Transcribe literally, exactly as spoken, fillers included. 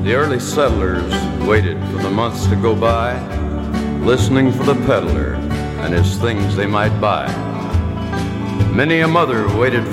The early settlers waited for the months to go by, listening for the peddler and his things they might buy. Many a mother waited